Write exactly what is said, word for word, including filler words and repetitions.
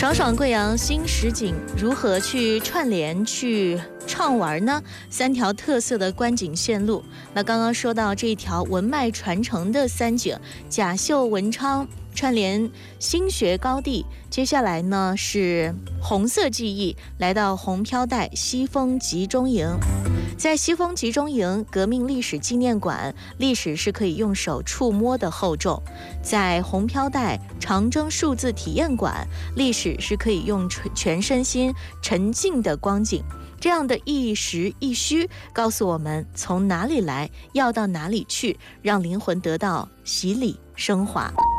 爽爽贵阳新实景如何去串联去畅玩呢？三条特色的观景线路。那刚刚说到这一条文脉传承的三景，甲秀文昌串联新学高地，接下来呢是红色记忆，来到红飘带西风集中营。在西风集中营革命历史纪念馆，历史是可以用手触摸的厚重；在红飘带长征数字体验馆，历史是可以用全身心沉浸的光景。这样的一实一虚，告诉我们从哪里来，要到哪里去，让灵魂得到洗礼升华。